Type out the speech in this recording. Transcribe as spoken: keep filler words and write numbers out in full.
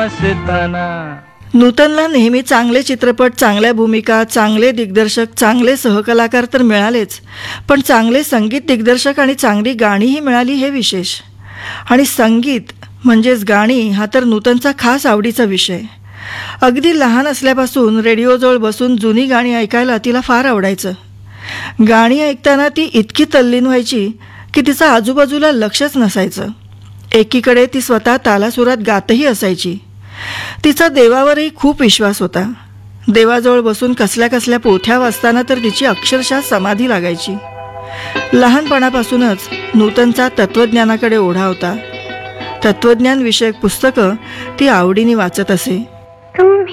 मस्ताना. नूतनला नेहमी चांगले चित्रपट, चांगल्या भूमिका, चांगले दिग्दर्शक, चांगले सहकलाकार तर मिळालेच, पण चांगले संगीत दिग्दर्शक आणि चांगली गाणीही मिळाली हे विशेष. आणि संगीत म्हणजेच गाणी हा तर नूतनचा खास आवडीचा विषय. अगदी लहान असल्यापासून रेडिओजवळ बसून जुनी गाणी ऐकायला तिला फार आवडायचं. गाणी ऐकताना ती इतकी तल्लीन व्हायची की तिचं आजूबाजूला लक्षच नसायचं. एकीकडे ती स्वतः तालासुरात गातही असायची. तिचा देवावरही खूप विश्वास होता. देवाजवळ बसून कसल्या कसल्या पोथ्या वाचताना तर तिची अक्षरशः समाधी लागायची. लहानपणापासूनच नूतनचा तत्त्वज्ञानाकडे ओढा होता. तत्त्वज्ञान विषयक पुस्तकं ती आवडीने वाचत असे.